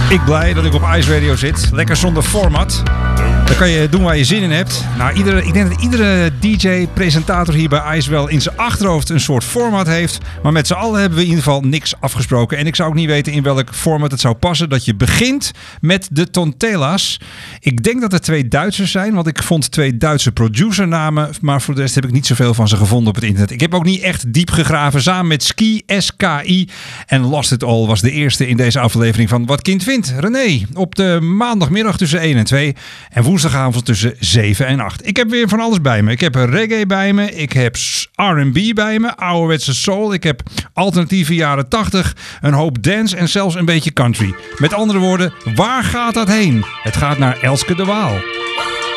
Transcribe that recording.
Ik blij dat ik op Ice Radio zit. Lekker zonder format. Dan kan je doen waar je zin in hebt. Nou, ik denk dat iedere DJ-presentator hier bij Ice wel in zijn achterhoofd een soort format heeft. Maar met z'n allen hebben we in ieder geval niks afgesproken. En ik zou ook niet weten in welk format het zou passen dat je begint met de Tontella's. Ik denk dat er 2 Duitsers zijn, want ik vond 2 Duitse producernamen. Maar voor de rest heb ik niet zoveel van ze gevonden op het internet. Ik heb ook niet echt diep gegraven. Samen met Ski, SKI en Lost It All was de eerste in deze aflevering van Wat Kind Vindt. René, op de maandagmiddag tussen 1 en 2 en woensdagavond tussen 7 en 8. Ik heb weer van alles bij me. Ik heb reggae bij me. Ik heb R&B bij me. Ouderwetse soul. Ik heb alternatieve jaren 80. Een hoop dance en zelfs een beetje country. Met andere woorden, waar gaat dat heen? Het gaat naar Elske de Waal.